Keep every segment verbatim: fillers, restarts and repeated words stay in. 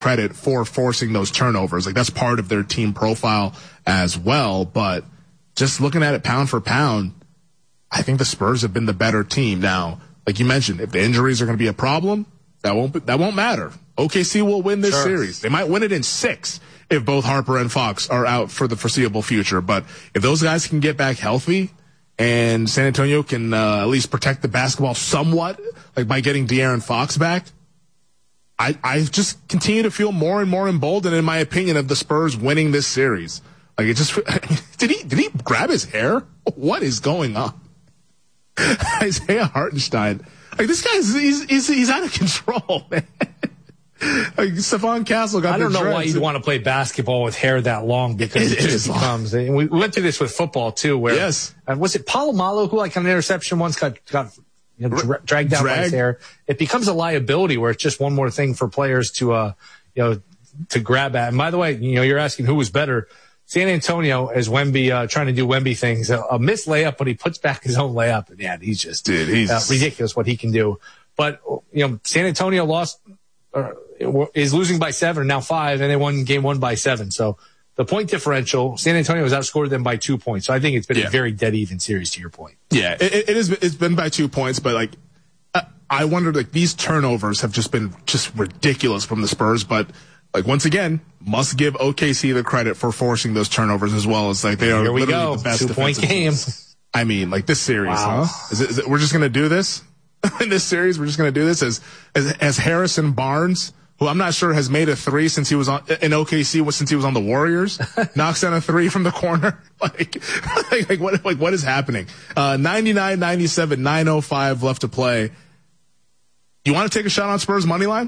credit for forcing those turnovers. Like, that's part of their team profile as well. But just looking at it pound for pound, I think the Spurs have been the better team. Now, like you mentioned, if the injuries are going to be a problem, that won't be, that won't matter. O K C will win this sure. series. They might win it in six if both Harper and Fox are out for the foreseeable future. But if those guys can get back healthy and San Antonio can uh, at least protect the basketball somewhat, like by getting De'Aaron Fox back, I, I just continue to feel more and more emboldened, in my opinion, of the Spurs winning this series. Like, it just, did he, did he grab his hair? What is going on? Isaiah Hartenstein. Like, this guy's, he's, he's, he's out of control, man. Like, Stephon Castle got I don't the know dreads. why you'd want to play basketball with hair that long, because It it, is just becomes, and we went through this with football too, where, Yes. uh, was it Palomalo who, like, on an interception once got, got, you know, dra- dragged down by his Drag. hair? It becomes a liability where it's just one more thing for players to, uh, you know, to grab at. And by the way, you know, you're asking who was better. San Antonio, as Wemby, uh, trying to do Wemby things, a, a missed layup, but he puts back his own layup. And yeah, he's just Dude, he's uh, ridiculous what he can do. But, you know, San Antonio lost, uh, is losing by seven, now five, and they won game one by seven. So the point differential, San Antonio has outscored them by two points. So I think it's been Yeah. a very dead even series, to your point. Yeah, it, it is. It's been by two points, but like, I, I wondered, like, these turnovers have just been just ridiculous from the Spurs. But like, once again, must give O K C the credit for forcing those turnovers as well. As like, they are Here we literally go, the best two point defensive game. teams. I mean, like, this series, Wow. huh? Is it, is it, we're just gonna do this in this series. We're just gonna do this as as, as Harrison Barnes, who I'm not sure has made a three since he was on in O K C, since he was on the Warriors, knocks down a three from the corner. Like, like, like what, like what is happening? Uh, ninety-nine ninety-seven, nine oh five left to play. You want to take a shot on Spurs money line?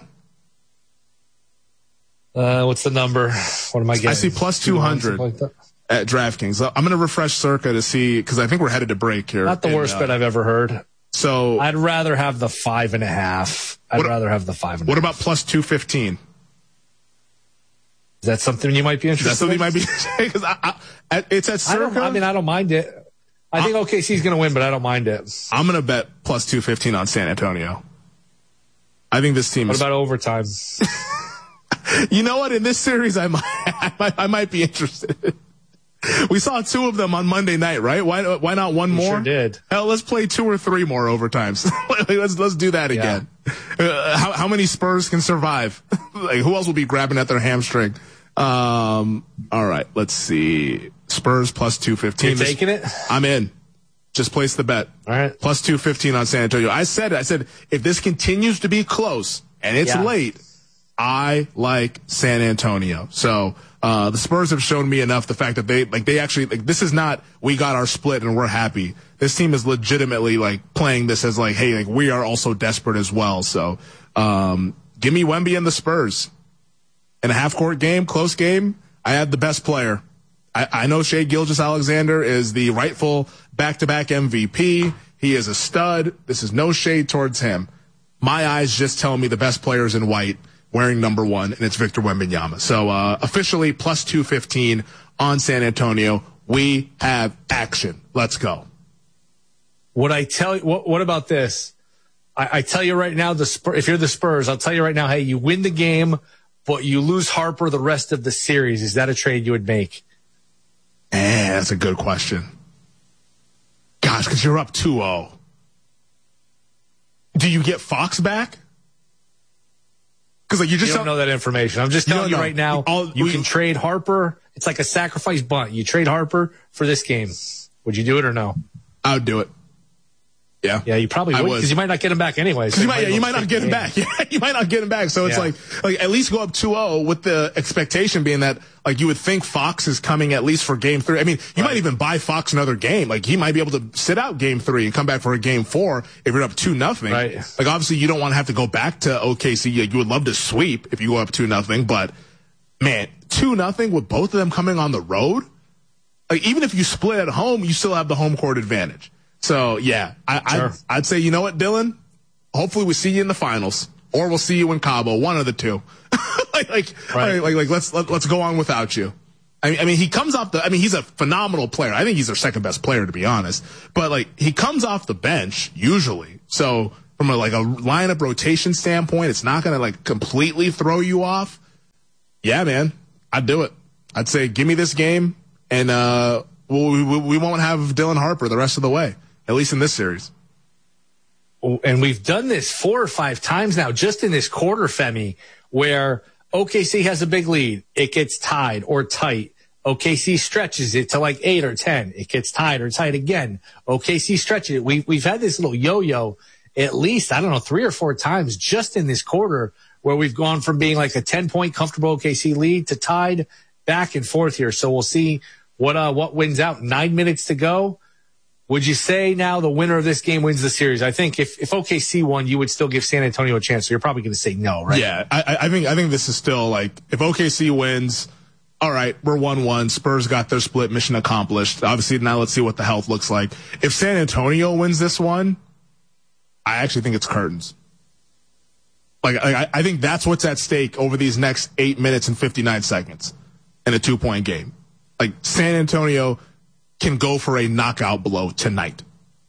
Uh, what's the number? What am I getting? I see plus two hundred Like that? at DraftKings. I'm going to refresh Circa to see, because I think we're headed to break here. Not the And, worst uh, bet I've ever heard. So I'd rather have the five and a half. I'd What- rather have the five and a what half. about plus two fifteen? Is that something you might be interested That's something in? you might be, because I, I, it's at I, don't, Circa. I mean, I don't mind it. I think O K C is going to win, but I don't mind it. I'm going to bet plus two fifteen on San Antonio. I think this team What is. about overtime? You know what? In this series, I might, I might, I might be interested. We saw two of them on Monday night, right? Why, why not one We more? sure did. Hell, let's play two or three more overtimes. let's let's do that again. Uh, how how many Spurs can survive? Like, who else will be grabbing at their hamstring? Um. All right. Let's see. Spurs plus two fifteen. You're taking it? I'm in. Just place the bet. All right. Plus two fifteen on San Antonio. I said it. I said if this continues to be close and it's Yeah. late, I like San Antonio. So uh the Spurs have shown me enough, the fact that they like they actually like this is not we got our split and we're happy. This team is legitimately like playing this as like, hey, like we are also desperate as well. So um give me Wemby and the Spurs. In a half court game, close game, I had the best player. I, I know Shai Gilgeous-Alexander is the rightful back-to-back M V P. He is a stud. This is no shade towards him. My eyes just tell me the best player is in white, wearing number one, and it's Victor Wembanyama. So uh, officially plus two fifteen on San Antonio. We have action. Let's go. What I tell you, what, what about this? I, I tell you right now, the Spurs, if you're the Spurs, I'll tell you right now, hey, you win the game, but you lose Harper the rest of the series. Is that a trade you would make? Eh, that's a good question. Gosh, because you're up two oh. Do you get Fox back? Because like you just You don't know that information. I'm just You telling you don't know. right now, All- you we- can trade Harper. It's like a sacrifice bunt. You trade Harper for this game. Would you do it or no? I would do it. Yeah. Yeah, you probably I would would. because you might not get him back anyway. So You might, yeah, you might as well not take get the him game. back. Yeah, you might not get him back. So it's Yeah. like, like at least go up two oh with the expectation being that, like, you would think Fox is coming at least for game three. I mean, you Right. might even buy Fox another game. Like, he might be able to sit out game three and come back for a game four if you're up two nothing. Right. Like, obviously, you don't want to have to go back to O K C. Like, you would love to sweep if you go up two nothing, but man, two nothing with both of them coming on the road. Like, even if you split at home, you still have the home court advantage. So yeah, I, Sure. I'd, I'd say, you know what, Dylan? Hopefully we see you in the finals, or we'll see you in Cabo, one of the two. like, like, Right. like, like, like, let's let, let's go on without you. I mean, I mean, he comes off the. I mean, he's a phenomenal player. I think he's their second best player, to be honest. But like, he comes off the bench usually. So from a like a lineup rotation standpoint, it's not going to like completely throw you off. Yeah, man. I'd do it. I'd say, give me this game, and uh, we, we, we won't have Dylan Harper the rest of the way, at least in this series. And we've done this four or five times now, just in this quarter, Femi, where O K C has a big lead. It gets tied or tight. O K C stretches it to like eight or ten. It gets tied or tight again. O K C stretches it. We, we've had this little yo-yo at least, I don't know, three or four times just in this quarter where we've gone from being like a ten-point comfortable O K C lead to tied, back and forth here. So we'll see what uh, what wins out. Nine minutes to go. Would you say now the winner of this game wins the series? I think if, if O K C won, you would still give San Antonio a chance. So you're probably going to say no, right? Yeah, I, I think I think this is still like, if O K C wins, all right, we're one one. Spurs got their split, mission accomplished. Obviously, now let's see what the health looks like. If San Antonio wins this one, I actually think it's curtains. Like, I, I think that's what's at stake over these next eight minutes and fifty-nine seconds in a two-point game. Like, San Antonio can go for a knockout blow tonight.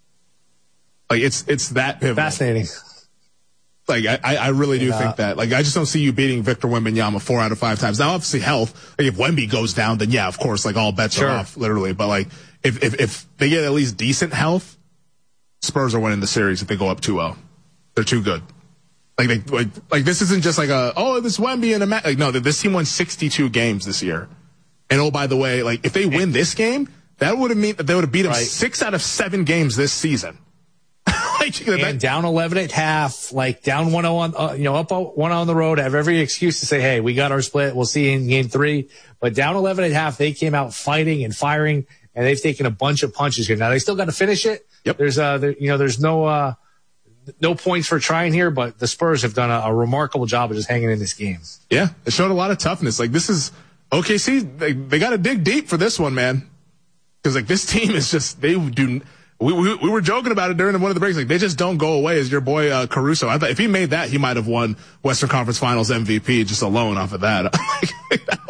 Like, it's it's that pivotal. Fascinating. Like, I, I really do yeah. think that. Like, I just don't see you beating Victor Wembanyama four out of five times. Now, obviously, health. Like, if Wemby goes down, then yeah, of course, like, all bets sure. are off, literally. But, like, if, if, if they get at least decent health, Spurs are winning the series if they go up two oh. They're too good. Like, they, like, like this isn't just like a, oh, this Wemby and a match. Like, no, this team won sixty-two games this year. And oh, by the way, like, if they win this game, that would have mean that they would have beat them right. six out of seven games this season. like, and that, down eleven at half, like down one oh on, uh, you know, up one oh on the road, have every excuse to say, hey, we got our split. We'll see you in game three. But down eleven at half, they came out fighting and firing, and they've taken a bunch of punches here. Now they still got to finish it. Yep. There's uh, there, you know, there's no, uh, no points for trying here, but the Spurs have done a, a remarkable job of just hanging in this game. Yeah, it showed a lot of toughness. Like, this is O K C. They, they got to dig deep for this one, man. Because, like, this team is just, they do, we, we we were joking about it during one of the breaks. Like, they just don't go away, as your boy uh, Caruso. I thought if he made that, he might have won Western Conference Finals M V P just alone off of that. like, that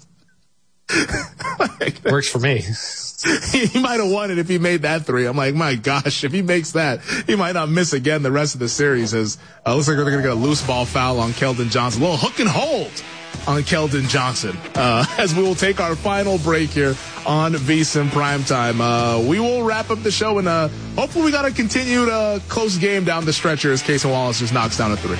was, like, works for me. He, he might have won it if he made that three. I'm like, my gosh, if he makes that, he might not miss again the rest of the series. As uh, looks like they're going to get a loose ball foul on Keldon Johnson. A little hook and hold on Keldon Johnson. Uh, as we will take our final break here on VSiN Primetime. Uh, we will wrap up the show, and uh, hopefully we got a continued uh, close game down the stretch here as Cason Wallace just knocks down a three.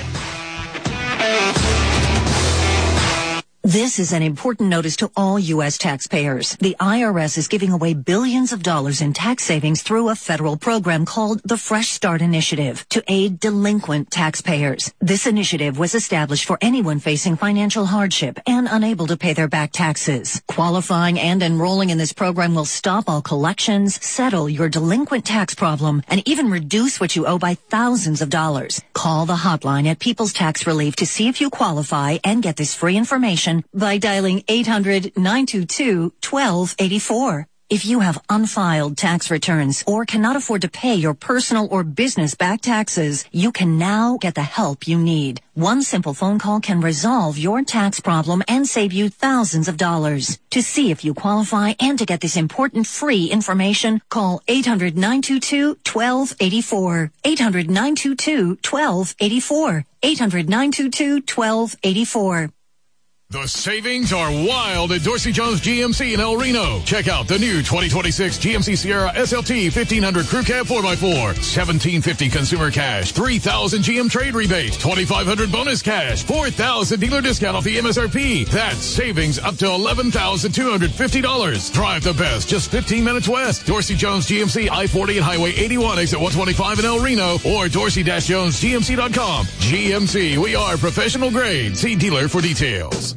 This is an important notice to all U S taxpayers. The I R S is giving away billions of dollars in tax savings through a federal program called the Fresh Start Initiative to aid delinquent taxpayers. This initiative was established for anyone facing financial hardship and unable to pay their back taxes. Qualifying and enrolling in this program will stop all collections, settle your delinquent tax problem, and even reduce what you owe by thousands of dollars. Call the hotline at People's Tax Relief to see if you qualify and get this free information by dialing eight hundred, nine two two, one two eight four. If you have unfiled tax returns or cannot afford to pay your personal or business back taxes, you can now get the help you need. One simple phone call can resolve your tax problem and save you thousands of dollars. To see if you qualify and to get this important free information, call eight hundred, nine two two, one two eight four. eight hundred, nine two two, one two eight four. eight hundred, nine two two, one two eight four. The savings are wild at Dorsey Jones G M C in El Reno. Check out the new twenty twenty-six G M C Sierra S L T fifteen hundred Crew Cab four by four. seventeen fifty consumer cash. three thousand G M trade rebate. twenty-five hundred bonus cash. four thousand dealer discount off the M S R P. That's savings up to eleven thousand two hundred fifty dollars. Drive the best just fifteen minutes west. Dorsey Jones G M C I forty and Highway eighty-one exit one twenty-five in El Reno or dorsey jones G M C dot com. G M C, we are professional grade. See dealer for details.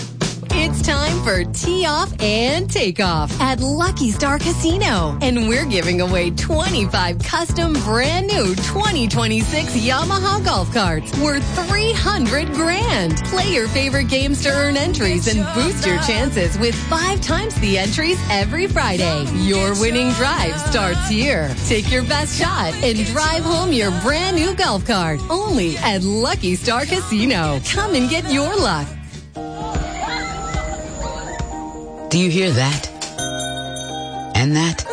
It's time for Tee Off and Takeoff at Lucky Star Casino. And we're giving away twenty-five custom brand new twenty twenty-six Yamaha golf carts worth three hundred grand. Play your favorite games to earn entries and boost your chances with five times the entries every Friday. Your winning drive starts here. Take your best shot and drive home your brand new golf cart. Only at Lucky Star Casino. Come and get your luck. Do you hear that? And that?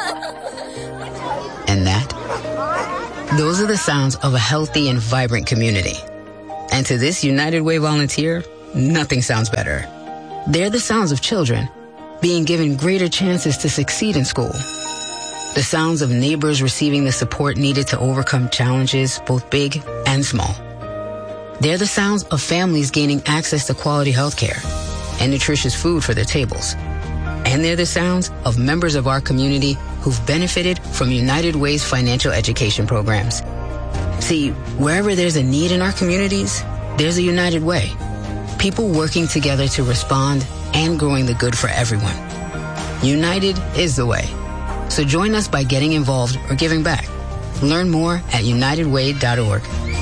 And that? Those are the sounds of a healthy and vibrant community. And to this United Way volunteer, nothing sounds better. They're the sounds of children being given greater chances to succeed in school. The sounds of neighbors receiving the support needed to overcome challenges, both big and small. They're the sounds of families gaining access to quality health care and nutritious food for their tables. And they're the sounds of members of our community who've benefited from United Way's financial education programs. See, wherever there's a need in our communities, there's a United Way. People working together to respond and growing the good for everyone. United is the way. So join us by getting involved or giving back. Learn more at united way dot org.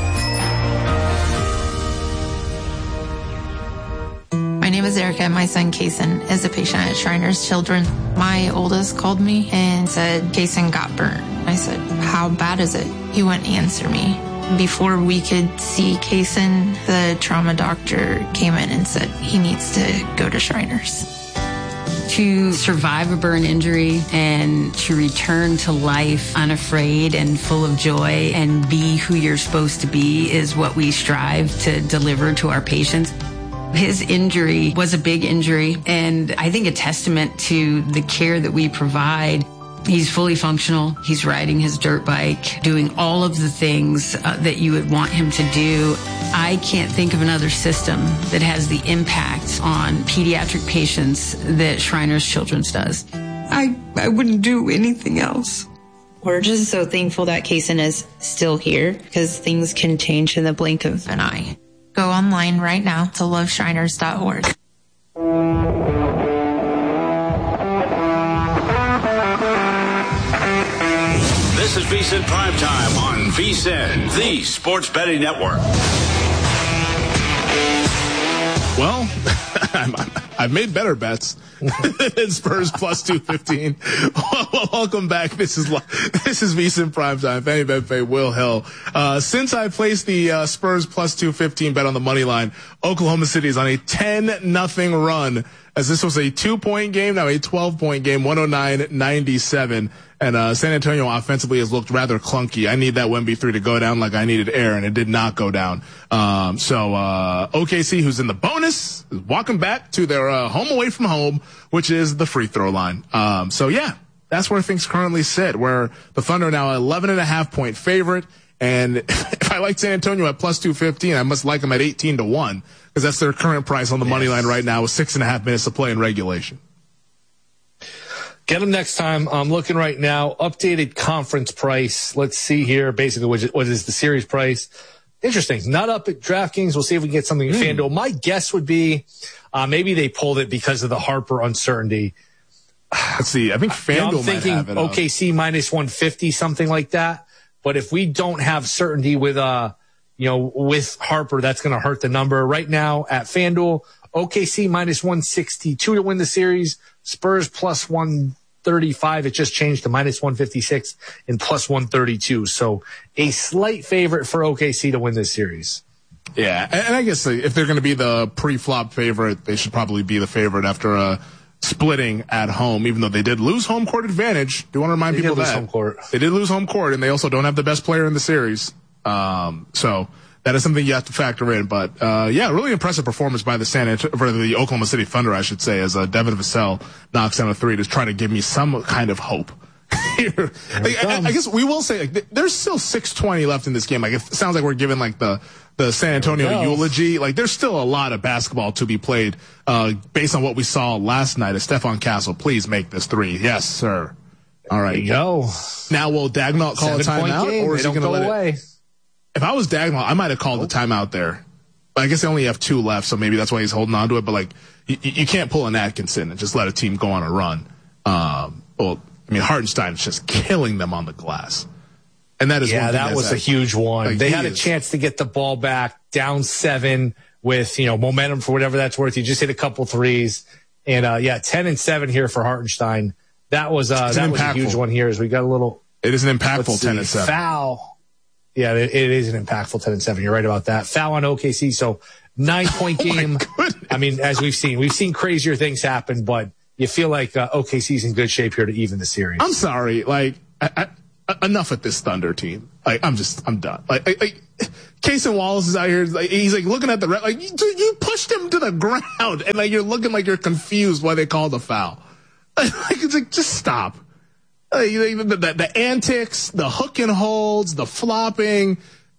My name is Erica. My son, Kason, is a patient at Shriners Children. My oldest called me and said, Kason got burnt. I said, how bad is it? He wouldn't answer me. Before we could see Kason, the trauma doctor came in and said he needs to go to Shriners. To survive a burn injury and to return to life unafraid and full of joy and be who you're supposed to be is what we strive to deliver to our patients. His injury was a big injury, and I think a testament to the care that we provide. He's fully functional. He's riding his dirt bike, doing all of the things uh, that you would want him to do. I can't think of another system that has the impact on pediatric patients that Shriners Children's does. I, I wouldn't do anything else. We're just so thankful that Kason is still here because things can change in the blink of an eye. Go online right now to love shriners dot org. This is VSiN Primetime on VSiN, the sports betting network. Well, I've made better bets. Spurs plus two fifteen. Welcome back. This is this is VSiN Primetime. Fanny Benfey, Will Hill. Uh, since I placed the uh, Spurs plus two fifteen bet on the money line, Oklahoma City is on a ten nothing run. As this was a two-point game, now a twelve-point game, one oh nine ninety-seven. And uh, San Antonio offensively has looked rather clunky. I need that Wemby three to go down like I needed air, and it did not go down. Um, so uh, O K C, who's in the bonus, is walking back to their uh, home away from home, which is the free throw line. Um, so, yeah, that's where things currently sit, where the Thunder are now eleven and a half point favorite. And if I like San Antonio at plus two fifteen, I must like them at eighteen to one, because that's their current price on the money line right now with six and a half minutes to play in regulation. Get them next time. I'm looking right now. Updated conference price. Let's see here. Basically, what is, what is the series price? Interesting. Not up at DraftKings. We'll see if we can get something at mm. FanDuel. My guess would be uh, maybe they pulled it because of the Harper uncertainty. Let's see. I think FanDuel you know, I'm might thinking have it O K C up. minus one fifty, something like that. But if we don't have certainty with, uh, you know, with Harper, that's going to hurt the number. Right now at FanDuel, O K C minus one sixty-two to win the series. Spurs plus one thirty-five. It just changed to minus one fifty-six and plus one thirty-two. So a slight favorite for O K C to win this series. Yeah. And I guess if they're going to be the pre-flop favorite, they should probably be the favorite after uh, splitting at home, even though they did lose home court advantage. Do want to remind they people did lose that home court. They did lose home court, and they also don't have the best player in the series. Um, so that is something you have to factor in. But, uh, yeah, really impressive performance by the San Ant- for the Oklahoma City Thunder, I should say, as uh, Devin Vassell knocks down a three to try to give me some kind of hope. Here. Like, I, I guess we will say, like, there's still six twenty left in this game. Like, it sounds like we're giving, like, the, the San Antonio eulogy. Like, there's still a lot of basketball to be played, uh, based on what we saw last night. As Stephon Castle, please make this three. Yes, sir. All right. There you go. Now, will Dagnall call Seven a timeout, game. or is they he don't going to go let away. it? If I was Dagnall, I might have called the timeout there. But I guess they only have two left, so maybe that's why he's holding on to it. But, like, you, you can't pull an Atkinson and just let a team go on a run. Um, well, I mean, Hartenstein is just killing them on the glass. And that is yeah, one thing that was that, a huge one. Like, they had a is. chance to get the ball back down seven with, you know, momentum for whatever that's worth. You just hit a couple threes. And, uh, yeah, ten and seven here for Hartenstein. That was, uh, that was a huge one here as we got a little. It is an impactful ten and seven. Foul. Yeah, it, it is an impactful ten and seven. You're right about that. Foul on O K C. So nine point oh game. I mean, as we've seen, we've seen crazier things happen, but you feel like uh, O K C's in good shape here to even the series. I'm sorry. Like, I, I, enough with this Thunder team. Like, I'm just, I'm done. Like, I, I, Kaysen Wallace is out here. Like, he's like looking at the ref, like you, you pushed him to the ground, and like you're looking like you're confused why they called the foul. Like it's like just stop. Like, the, the, the antics, the hook and holds, the flopping.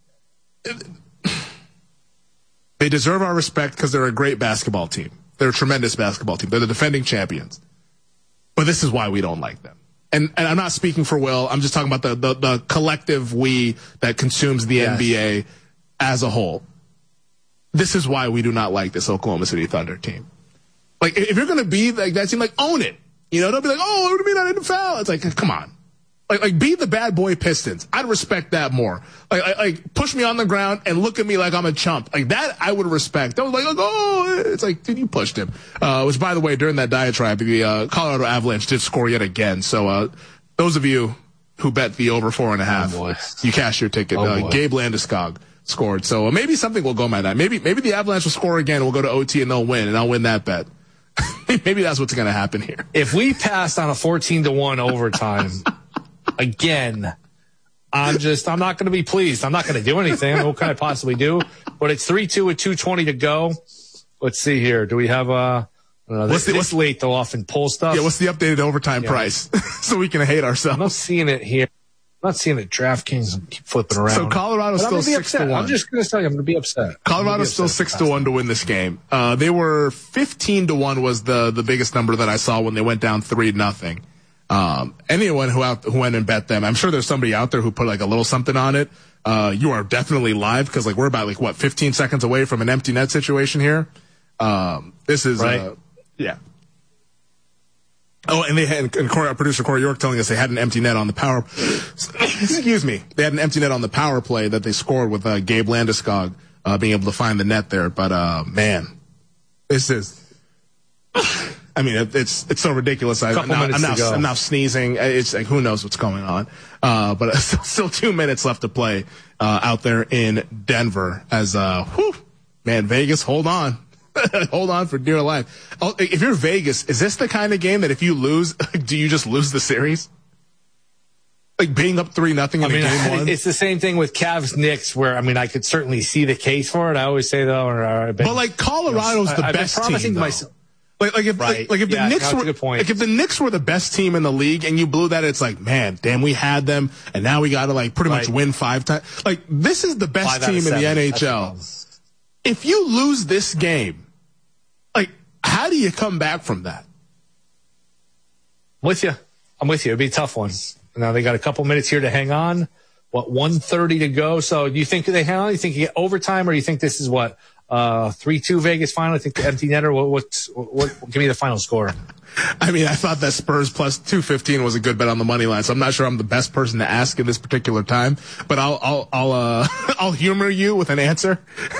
They deserve our respect because they're a great basketball team. They're a tremendous basketball team. They're the defending champions. But this is why we don't like them. And and I'm not speaking for Will. I'm just talking about the the, the collective we that consumes the yes. N B A as a whole. This is why we do not like this Oklahoma City Thunder team. Like, if you're going to be like that team, like, own it. You know, don't be like, oh, what do you mean I didn't foul? It's like, come on. Like, like, be the bad boy Pistons. I'd respect that more. Like, like, like, push me on the ground and look at me like I'm a chump. Like, that I would respect. That was like, oh, it's like, dude, you pushed him. Uh, which, by the way, during that diatribe, the uh, Colorado Avalanche did score yet again. So, uh, those of you who bet the over four and a half, oh, you cash your ticket. Oh, uh, Gabe Landeskog scored. So, uh, maybe something will go my night. Maybe, maybe the Avalanche will score again. We'll go to O T and they'll win, and I'll win that bet. Maybe that's what's going to happen here. If we passed on a fourteen to one overtime, again, I'm just, I'm not going to be pleased. I'm not going to do anything. What can I possibly do? But it's three two with two twenty to go. Let's see here. Do we have a, uh, this, what's the, late, they'll often pull stuff. Yeah, what's the updated overtime yeah. price? So we can hate ourselves. I'm not seeing it here. I'm not seeing it. DraftKings keep flipping around. So Colorado's still six to one. I'm just going to tell you, I'm going to be upset. Colorado's still six to one to win this game. Uh, they were fifteen to one was the, the biggest number that I saw when they went down three nothing. Um, anyone who out, who went and bet them, I'm sure there's somebody out there who put like a little something on it. Uh, you are definitely live because like we're about like what, fifteen seconds away from an empty net situation here. Um, this is, right. uh, yeah. Oh, and they had, and Corey, our producer Corey York telling us they had an empty net on the power, excuse me, they had an empty net on the power play that they scored with, uh, Gabe Landeskog, uh, being able to find the net there. But, uh, man, this is, I mean, it, it's, it's so ridiculous. I, I'm, now, I'm, now, I'm now sneezing. It's like, who knows what's going on? Uh, but still, still two minutes left to play, uh, out there in Denver as, uh, whew, man, Vegas, hold on. Hold on for dear life. Oh, if you're Vegas, is this the kind of game that if you lose, do you just lose the series? Like being up three nothing in I mean, game one. It's the same thing with Cavs Knicks, where I mean, I could certainly see the case for it. I always say though, or, or been, but like Colorado's you know, the I've best been team. Myself, like, like if right. like, like if the yeah, Knicks were like if the Knicks were the best team in the league and you blew that, it's like, man, damn, we had them, and now we got to like pretty right. much win five times. Like this is the best five team in the N H L. If you lose this game. Like, how do you come back from that? I'm with you. I'm with you. It'd be a tough one. Now they got a couple minutes here to hang on. What, one thirty to go? So do you think they hang on? You think you get overtime, or you think this is what, uh, three two Vegas final? I think the empty netter. What, what, what, give me the final score. I mean, I thought that Spurs plus two fifteen was a good bet on the money line, so I'm not sure I'm the best person to ask in this particular time, but I'll, I'll, I'll, uh, I'll humor you with an answer.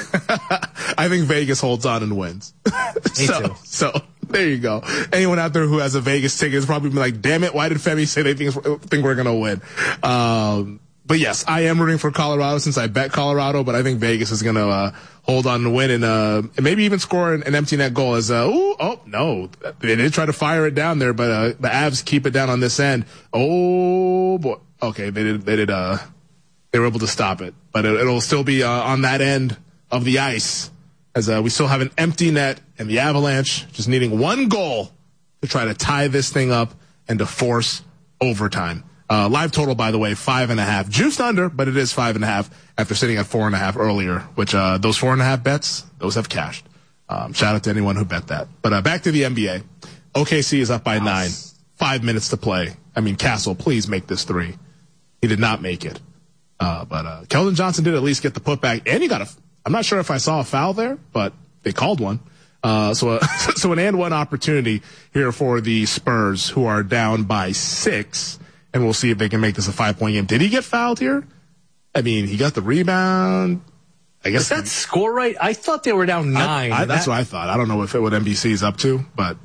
I think Vegas holds on and wins. Me so, too. So there you go. Anyone out there who has a Vegas ticket is probably like, damn it, why did Femi say they think, think we're going to win? Um, But yes, I am rooting for Colorado since I bet Colorado, but I think Vegas is going to uh, hold on and win and, uh, and maybe even score an, an empty net goal as, uh, ooh, oh, no. They did try to fire it down there, but uh, the Avs keep it down on this end. Oh, boy. Okay, they did, they did, uh, they were able to stop it, but it, it'll still be uh, on that end of the ice as uh, we still have an empty net and the Avalanche just needing one goal to try to tie this thing up and to force overtime. Uh, live total, by the way, five and a half. Juiced under, but it is five and a half after sitting at four and a half earlier, which, uh, those four and a half bets, those have cashed. Um, shout out to anyone who bet that. But, uh, back to the N B A. O K C is up by nine. Five minutes to play. I mean, Castle, please make this three. He did not make it. Uh, but, uh, Keldon Johnson did at least get the putback, and he got a, I'm not sure if I saw a foul there, but they called one. Uh, so, uh, so an and one opportunity here for the Spurs, who are down by six. And we'll see if they can make this a five-point game. Did he get fouled here? I mean, he got the rebound. I guess. Is that score right? I thought they were down nine. I, I, that's that, what I thought. I don't know if it, what N B C is up to, but.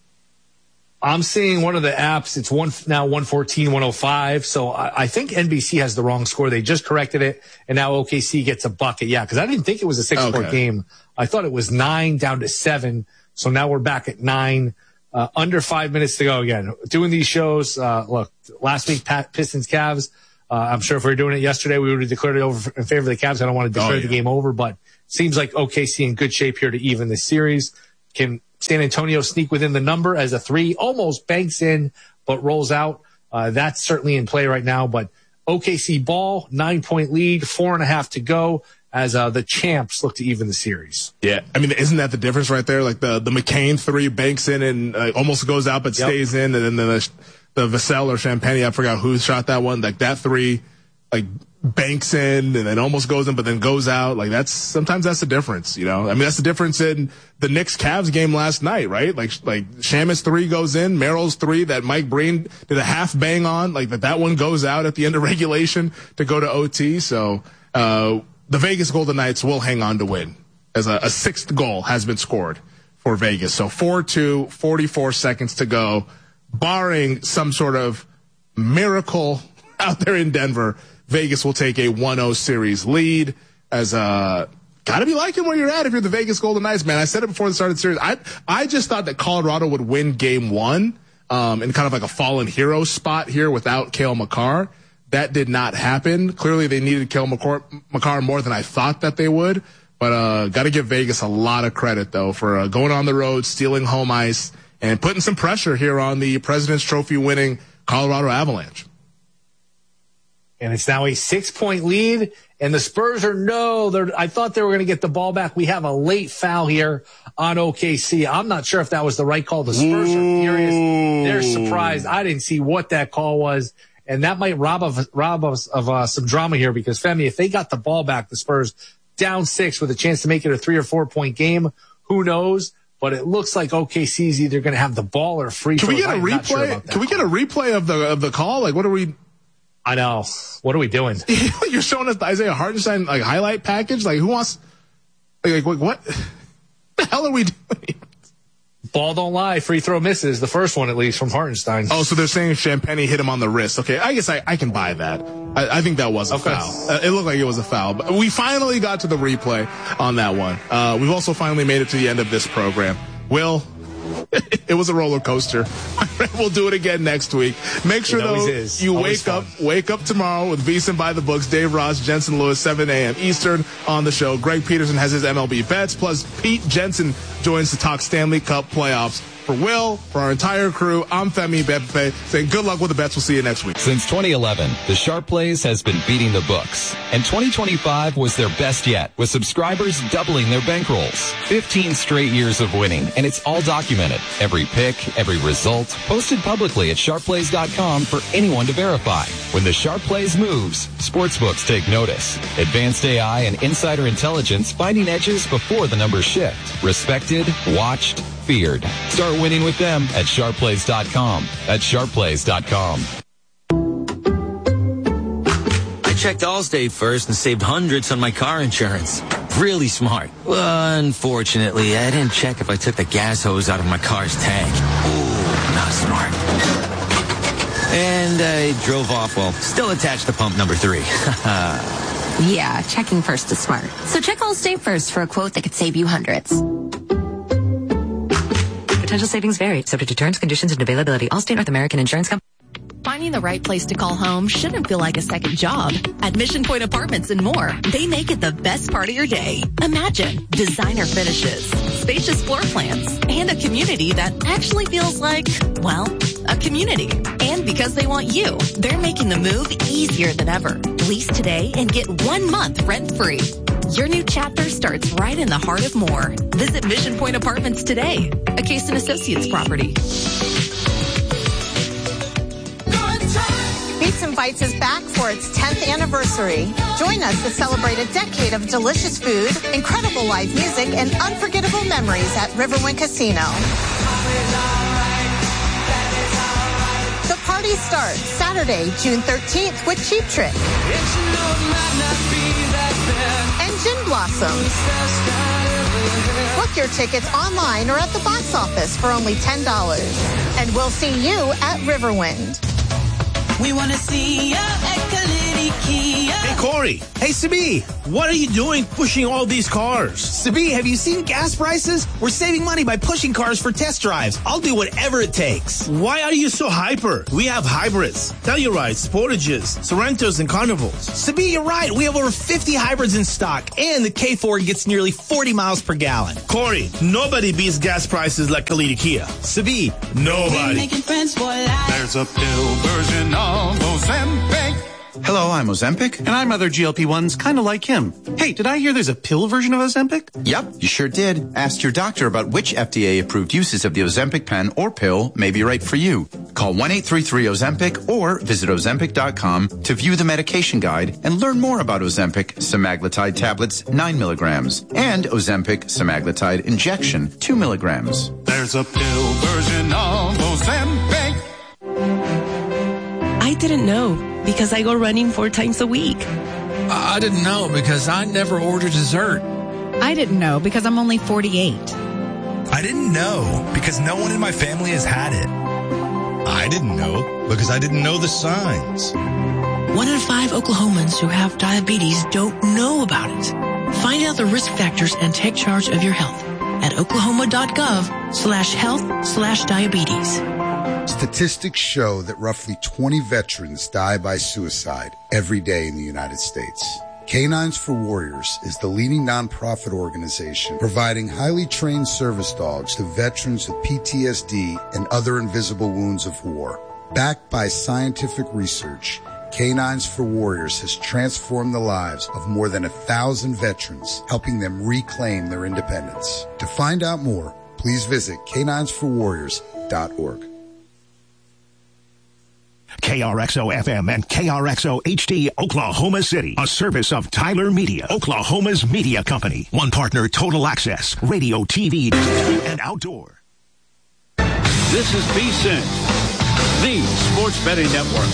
I'm seeing one of the apps. It's one now one fourteen, one oh five. So I, I think N B C has the wrong score. They just corrected it, and now O K C gets a bucket. Yeah, because I didn't think it was a six-point okay. game. I thought it was nine down to seven. So now we're back at nine. Uh, under five minutes to go again. Doing these shows, uh, look, last week, Pat, Pistons, Cavs, Uh, I'm sure if we were doing it yesterday, we would have declared it over in favor of the Cavs. I don't want to declare oh, yeah. the game over, but seems like O K C in good shape here to even this series. Can San Antonio sneak within the number as a three? Almost banks in, but rolls out. Uh, that's certainly in play right now, but O K C ball, nine-point lead, four and a half to go as uh, the champs look to even the series. Yeah, I mean, isn't that the difference right there? Like the, the McCain three banks in and uh, almost goes out but yep. stays in, and then the, the Vassell or Champagne, I forgot who shot that one, like that three, like banks in and then almost goes in but then goes out. Like that's, sometimes that's the difference, you know? I mean, that's the difference in the Knicks-Cavs game last night, right? Like, like Shamus three goes in, Merrill's three that Mike Breen did a half bang on, like that, that one goes out at the end of regulation to go to O T. So, uh, the Vegas Golden Knights will hang on to win as a, a sixth goal has been scored for Vegas. So four two, forty-four seconds to go, barring some sort of miracle out there in Denver. Vegas will take a one oh series lead as uh gotta be liking where you're at if you're the Vegas Golden Knights, man. I said it before the start of the series. I I just thought that Colorado would win game one um in kind of like a fallen hero spot here without Cale Makar. That did not happen. Clearly they needed Cale Makar more than I thought that they would. But uh gotta give Vegas a lot of credit though for uh, going on the road, stealing home ice, and putting some pressure here on the President's Trophy winning Colorado Avalanche. And it's now a six-point lead, and the Spurs are no. They're, I thought they were going to get the ball back. We have a late foul here on O K C. I'm not sure if that was the right call. The Spurs Ooh. are furious. They're surprised. I didn't see what that call was, and that might rob of rob us of uh, some drama here because, Femi, if they got the ball back, the Spurs down six with a chance to make it a three- or four-point game, who knows? But it looks like O K C is either going to have the ball or free. Can we get a replay? Sure Can we get a replay of the of the call? Like, what are we? I know. What are we doing? You're showing us the Isaiah Hartenstein like highlight package. Like, who wants? Like, what? What the hell are we doing? Ball don't lie. Free throw misses. The first one, at least, from Hartenstein. Oh, so they're saying Champagne hit him on the wrist. Okay, I guess I, I can buy that. I, I think that was a okay. foul. Uh, it looked like it was a foul. But we finally got to the replay on that one. Uh, we've also finally made it to the end of this program. Will, it was a roller coaster. We'll do it again next week. Make sure, though, you always wake fun. up wake up tomorrow with VSiN by the Books. Dave Ross, Jensen Lewis, seven a.m. Eastern on the show. Greg Peterson has his M L B bets. Plus, Pete Jensen joins to talk Stanley Cup playoffs. For Will, for our entire crew, I'm Femi Bepe saying good luck with the bets. We'll see you next week. Since twenty eleven, the Sharp Plays has been beating the books. And twenty twenty-five was their best yet, with subscribers doubling their bankrolls. fifteen straight years of winning, and it's all documented. Every pick, every result, posted publicly at sharp plays dot com for anyone to verify. When the Sharp Plays moves, sportsbooks take notice. Advanced A I and insider intelligence finding edges before the numbers shift. Respected, watched, feared. Start winning with them at sharp plays dot com. That's sharp plays dot com. I checked Allstate first and saved hundreds on my car insurance. Really smart. Well, unfortunately, I didn't check if I took the gas hose out of my car's tank. Ooh, not smart. And I drove off while still attached to pump number three. Yeah, checking first is smart. So check Allstate first for a quote that could save you hundreds. Potential savings vary, subject to terms, conditions, and availability. Allstate North American Insurance Company. Finding the right place to call home shouldn't feel like a second job. At Mission Point Apartments and more, they make it the best part of your day. Imagine designer finishes, spacious floor plans, and a community that actually feels like, well, a community. And because they want you, they're making the move easier than ever. Lease today and get one month rent-free. Your new chapter starts right in the heart of Moore. Visit Mission Point Apartments today, a Case and Associates property. Beats and Bites is back for its tenth anniversary. Join us to celebrate a decade of delicious food, incredible live music, and unforgettable memories at Riverwind Casino. The party starts Saturday, June thirteenth with Cheap Trick and Gin Blossoms. Book your tickets online or at the box office for only ten dollars. And we'll see you at Riverwind. We want to see you at Calydio. Hey, Corey. Hey, Sabi. What are you doing pushing all these cars? Sabi, have you seen gas prices? We're saving money by pushing cars for test drives. I'll do whatever it takes. Why are you so hyper? We have hybrids, Tellurides, Sportages, Sorrentos, and Carnivals. Sabi, you're right. We have over fifty hybrids in stock, and the K Ford gets nearly forty miles per gallon. Corey, nobody beats gas prices like Kalita Kia. Sabi, nobody. There's a pill version of Ozempic. Hello, I'm Ozempic, and I'm other G L P ones kind of like him. Hey, did I hear there's a pill version of Ozempic? Yep, you sure did. Ask your doctor about which F D A-approved uses of the Ozempic pen or pill may be right for you. Call one eight three three Ozempic or visit Ozempic dot com to view the medication guide and learn more about Ozempic semaglutide tablets nine milligrams and Ozempic semaglutide injection two milligrams. There's a pill version of Ozempic. I didn't know because I go running four times a week. I didn't know because I never order dessert. I didn't know because I'm only forty-eight. I didn't know because no one in my family has had it. I didn't know because I didn't know the signs. One in five Oklahomans who have diabetes don't know about it. Find out the risk factors and take charge of your health at oklahoma.gov slash health slash diabetes. Statistics show that roughly twenty veterans die by suicide every day in the United States. Canines for Warriors is the leading nonprofit organization providing highly trained service dogs to veterans with P T S D and other invisible wounds of war. Backed by scientific research, Canines for Warriors has transformed the lives of more than a thousand veterans, helping them reclaim their independence. To find out more, please visit canines for warriors dot org. K R X O F M and K R X O H D Oklahoma City, a service of Tyler Media, Oklahoma's media company. One partner, Total Access, radio, T V, and outdoor. This is VSiN, the Sports Betting Network.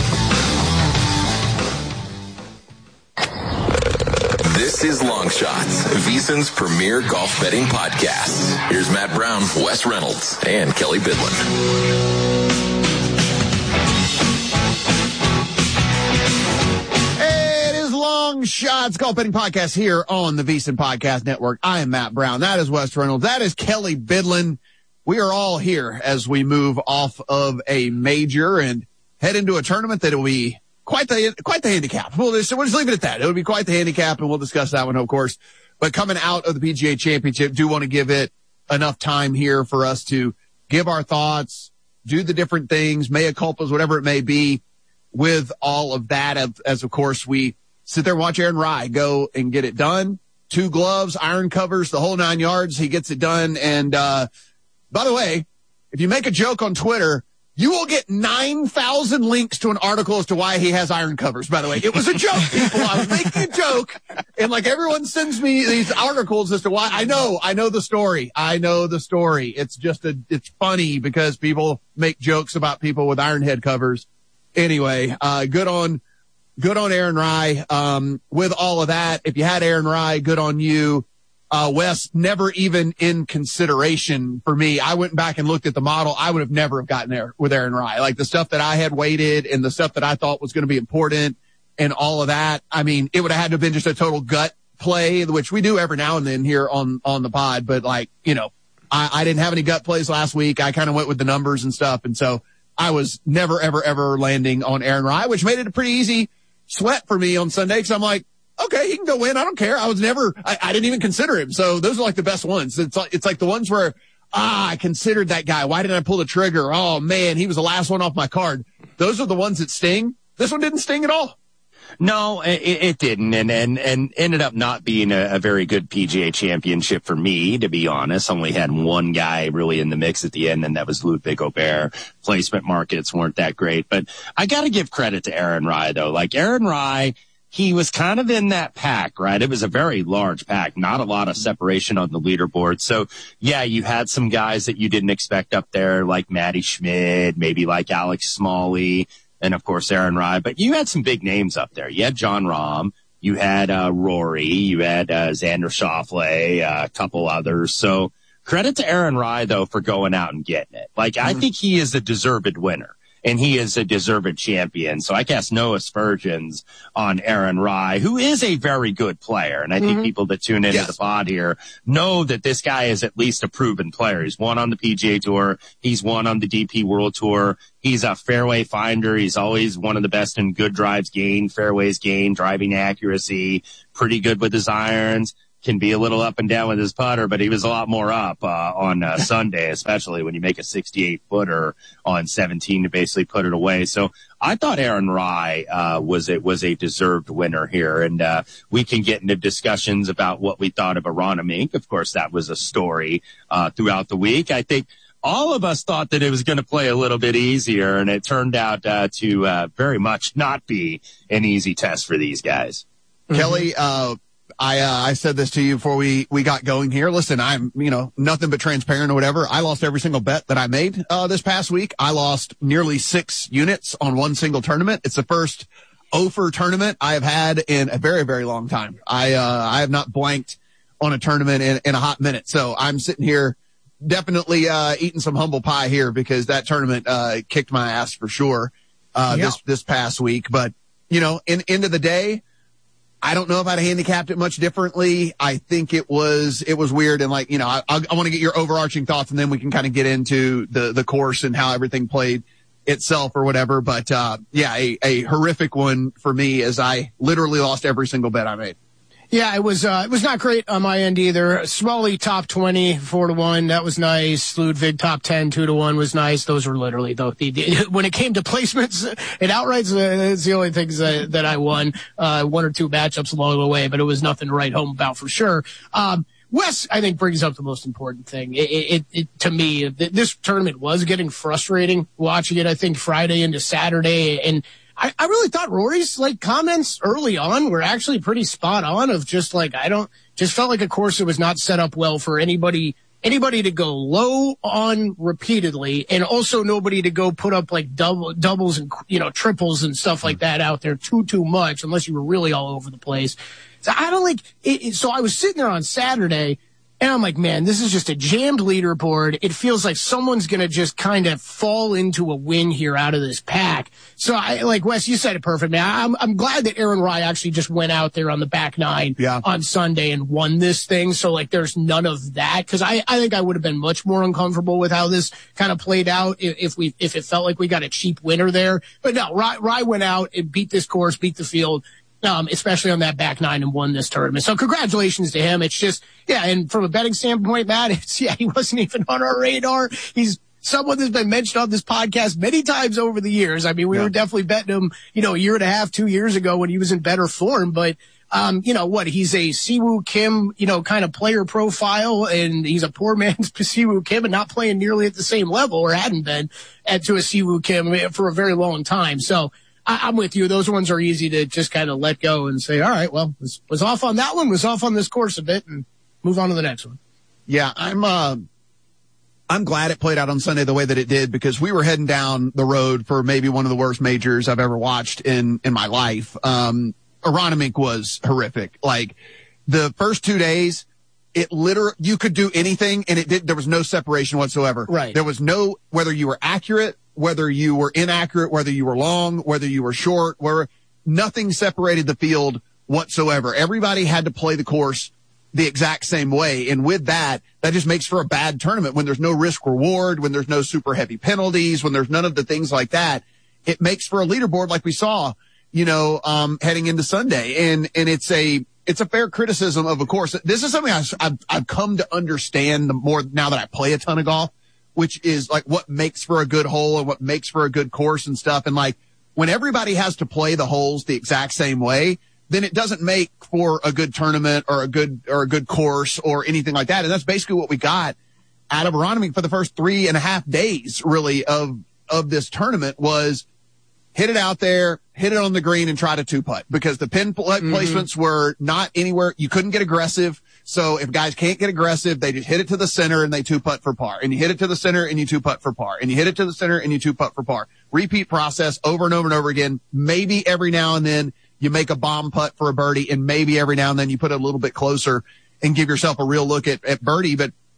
This is Long Shots, VSiN's premier golf betting podcast. Here's Matt Brown, Wes Reynolds, and Kelly Bidlin. Long Shots Golf Betting Podcast here on the VSiN Podcast Network. I am Matt Brown. That is Wes Reynolds. That is Kelly Bidlin. We are all here as we move off of a major and head into a tournament that will be quite the quite the handicap. We'll just, we'll just leave it at that. It will be quite the handicap, and we'll discuss that one, of course. But coming out of the P G A Championship, do want to give it enough time here for us to give our thoughts, do the different things, mea culpas, whatever it may be, with all of that, as, as of course we sit there and watch Aaron Rai go and get it done. Two gloves, iron covers, the whole nine yards. He gets it done. And, uh, by the way, if you make a joke on Twitter, you will get nine thousand links to an article as to why he has iron covers, by the way. It was a joke, people. I was making a joke. And like everyone sends me these articles as to why. I know, I know the story. I know the story. It's just a, it's funny because people make jokes about people with iron head covers. Anyway, uh, good on, Good on Aaron Rai. Um, with all of that, if you had Aaron Rai, good on you. Uh, Wes, never even in consideration for me. I went back and looked at the model. I would have never have gotten there with Aaron Rai. Like the stuff that I had weighted and the stuff that I thought was going to be important and all of that. I mean, it would have had to have been just a total gut play, which we do every now and then here on, on the pod. But like, you know, I, I didn't have any gut plays last week. I kind of went with the numbers and stuff. And so I was never, ever, ever landing on Aaron Rai, which made it a pretty easy sweat for me on Sunday because I'm like, okay, he can go win. I don't care. I was never, I, I didn't even consider him. So those are like the best ones. It's like, it's like the ones where, ah, I considered that guy. Why didn't I pull the trigger? Oh man, he was the last one off my card. Those are the ones that sting. This one didn't sting at all. No, it, it didn't, and, and and ended up not being a, a very good P G A championship for me, to be honest. Only had one guy really in the mix at the end, and that was Ludwig Aubert. Placement markets weren't that great, but I got to give credit to Aaron Rai, though. Like Aaron Rai, he was kind of in that pack, right? It was a very large pack, not a lot of separation on the leaderboard. So, yeah, you had some guys that you didn't expect up there, like Matty Schmid, maybe like Alex Smalley, and of course Aaron Rai. But you had some big names up there. You had John Rahm, you had uh, Rory, you had uh, Xander Schauffele, uh, a couple others. So credit to Aaron Rai, though, for going out and getting it. Like, mm-hmm. I think he is a deserved winner. and he is a deserved champion. So I cast no aspersions on Aaron Rai, who is a very good player. And I think mm-hmm. people that tune into yes. the pod here know that this guy is at least a proven player. He's won on the P G A Tour. He's won on the D P World Tour. He's a fairway finder. He's always one of the best in good drives gained, fairways gained, driving accuracy, pretty good with his irons. Can be a little up and down with his putter, but he was a lot more up uh, on uh, Sunday, especially when you make a sixty-eight footer on seventeen to basically put it away. So I thought Aaron Rai uh, was it was a deserved winner here, and uh, we can get into discussions about what we thought of Aron Mink. Of course, that was a story uh, throughout the week. I think all of us thought that it was going to play a little bit easier, and it turned out uh, to uh, very much not be an easy test for these guys. Kelly, uh, I, uh, I said this to you before we, we got going here. Listen, I'm, you know, nothing but transparent or whatever. I lost every single bet that I made, uh, this past week. I lost nearly six units on one single tournament. It's the first over tournament I have had in a very, very long time. I, uh, I have not blanked on a tournament in, in a hot minute. So I'm sitting here definitely, uh, eating some humble pie here because that tournament, uh, kicked my ass for sure, uh, yeah. this, this past week. But, you know, in, end of the day, I don't know if I'd handicapped it much differently. I think it was, it was weird. And like, you know, I, I, I want to get your overarching thoughts and then we can kind of get into the, the course and how everything played itself or whatever. But, uh, yeah, a, a horrific one for me as I literally lost every single bet I made. Yeah, it was, uh, it was not great on my end either. Smalley top twenty, four to one. That was nice. Ludwig top ten, two to one was nice. Those were literally the, the, the when it came to placements and outrights, uh, it's the only things that, that I won, uh, one or two matchups along the way, but it was nothing to write home about for sure. Um, Wes, I think, brings up the most important thing. It, it, it to me, this tournament was getting frustrating watching it, I think, Friday into Saturday. And I, I really thought Rory's like comments early on were actually pretty spot on of just like, I don't, just felt like a course that was not set up well for anybody, anybody to go low on repeatedly and also nobody to go put up like double, doubles and, you know, triples and stuff like that out there too, too much unless you were really all over the place. So I don't like it, it. So I was sitting there on Saturday and I'm like, man, this is just a jammed leaderboard. It feels like someone's going to just kind of fall into a win here out of this pack. So I, like Wes, you said it perfect, man. I'm, I'm glad that Aaron Rai actually just went out there on the back nine yeah. on Sunday and won this thing. So like there's none of that. Cause I, I think I would have been much more uncomfortable with how this kind of played out if, if we, if it felt like we got a cheap winner there. But no, Rai, Rai went out and beat this course, beat the field. Um, especially on that back nine and won this tournament. So congratulations to him. It's just, yeah. And from a betting standpoint, Matt, it's, yeah, he wasn't even on our radar. He's someone that's been mentioned on this podcast many times over the years. I mean, we yeah. were definitely betting him, you know, a year and a half, two years ago when he was in better form. But, um, you know what? He's a Siwoo Kim, you know, kind of player profile, and he's a poor man's Siwoo Kim and not playing nearly at the same level or hadn't been at to a Siwoo Kim for a very long time. So, I'm with you. Those ones are easy to just kind of let go and say, all right, well, was, was off on that one, was off on this course a bit, and move on to the next one. Yeah, I'm, uh, I'm glad it played out on Sunday the way that it did because we were heading down the road for maybe one of the worst majors I've ever watched in, in my life. Um, Aron Mink was horrific. Like the first two days, it literally, you could do anything and it did, there was no separation whatsoever. Right. There was no, whether you were accurate, whether you were inaccurate, whether you were long, whether you were short, where nothing separated the field whatsoever. Everybody had to play the course the exact same way. And with that, that just makes for a bad tournament when there's no risk reward, when there's no super heavy penalties, when there's none of the things like that. It makes for a leaderboard like we saw, you know, um, heading into Sunday. And, and it's a, it's a fair criticism of a course. This is something I've, I've, I've come to understand the more now that I play a ton of golf, which is like what makes for a good hole and what makes for a good course and stuff. And like when everybody has to play the holes the exact same way, then it doesn't make for a good tournament or a good, or a good course or anything like that. And that's basically what we got out of Aron Mink for the first three and a half days really of, of this tournament was hit it out there, hit it on the green and try to two putt because the pin pl- mm-hmm. placements were not anywhere. You couldn't get aggressive. So if guys can't get aggressive, they just hit it to the center and they two putt for par. And you hit it to the center and you two putt for par. And you hit it to the center and you two putt for par. Repeat process over and over and over again. Maybe every now and then you make a bomb putt for a birdie, and maybe every now and then you put it a little bit closer and give yourself a real look at, at birdie. But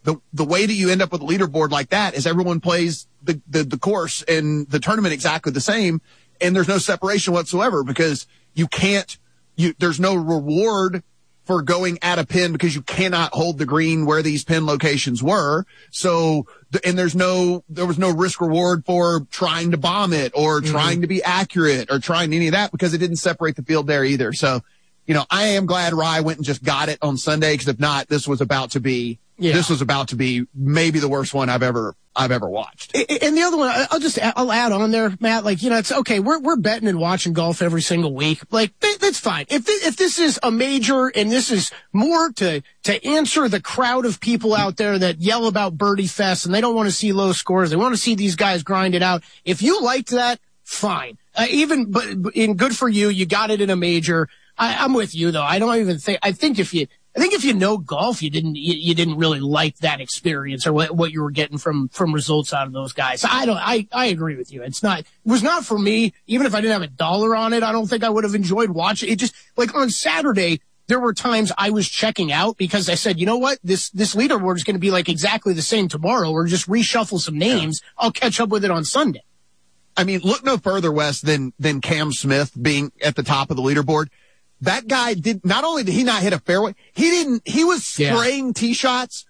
the, the way that you end up with a leaderboard like that is everyone plays the, the, the course and the tournament exactly the same. And there's no separation whatsoever because you can't, you, there's no reward for going at a pin because you cannot hold the green where these pin locations were. So, and there's no, there was no risk reward for trying to bomb it or mm-hmm. trying to be accurate or trying any of that because it didn't separate the field there either. So, you know, I am glad Rye went and just got it on Sunday because if not, this was about to be, yeah. this was about to be maybe the worst one I've ever, I've ever watched. And the other one, I'll just, I'll add on there, Matt, like, you know, it's okay. We're, we're betting and watching golf every single week. Like, that's fine. If, if this is a major and this is more to, to answer the crowd of people out there that yell about Birdie Fest and they don't want to see low scores. They want to see these guys grind it out. If you liked that, fine. Uh, even, but in good for you, you got it in a major. I, I'm with you though. I don't even think, I think if you, I think if you know golf, you didn't, you, you didn't really like that experience or what, what you were getting from, from results out of those guys. I don't, I, I agree with you. It's not, it was not for me. Even if I didn't have a dollar on it, I don't think I would have enjoyed watching it. Just like on Saturday, there were times I was checking out because I said, you know what? This, this leaderboard is going to be like exactly the same tomorrow or just reshuffle some names. Yeah. I'll catch up with it on Sunday. I mean, look no further, Wes, than, than Cam Smith being at the top of the leaderboard. That guy did, not only did he not hit a fairway, he didn't, he was spraying yeah. tee shots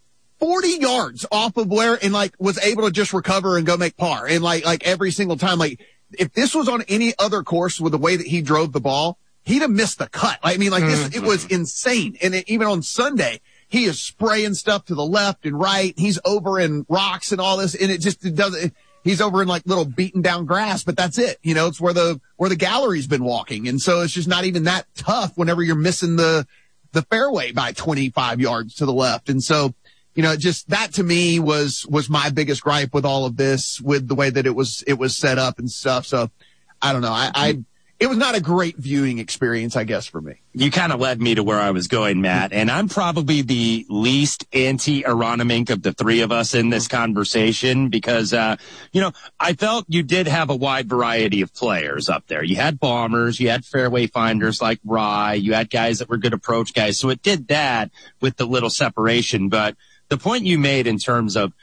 forty yards off of where and like was able to just recover and go make par. And like, like every single time, like if this was on any other course with the way that he drove the ball, he'd have missed the cut. I mean, like this, it was insane. And it, even on Sunday, he is spraying stuff to the left and right. He's over in rocks and all this. And it just, it doesn't, he's over in like little beaten down grass, but that's it. You know, it's where the, where the gallery's been walking. And so it's just not even that tough whenever you're missing the, the fairway by twenty-five yards to the left. And so, you know, just that to me was, was my biggest gripe with all of this, with the way that it was, it was set up and stuff. So I don't know. I, I, it was not a great viewing experience, I guess, for me. You kind of led me to where I was going, Matt, and I'm probably the least anti-Aronimink of the three of us in this conversation because, uh, you know, I felt you did have a wide variety of players up there. You had bombers, you had fairway finders like Rye, you had guys that were good approach guys, so it did that with the little separation. But the point you made in terms of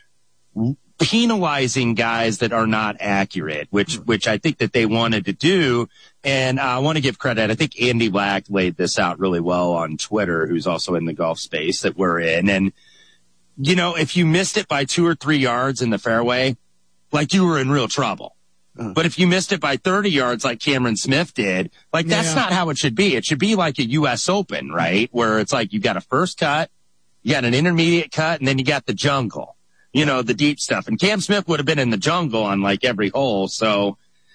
penalizing guys that are not accurate, which, which I think that they wanted to do. And uh, I want to give credit. I think Andy Lack laid this out really well on Twitter, who's also in the golf space that we're in. And, you know, if you missed it by two or three yards in the fairway, like you were in real trouble. Uh. But if you missed it by thirty yards like Cameron Smith did, like that's yeah. not how it should be. It should be like a U S Open, right? Where it's like you got a first cut, you got an intermediate cut, and then you got the jungle. You know, the deep stuff. And Cam Smith would have been in the jungle on like every hole. So,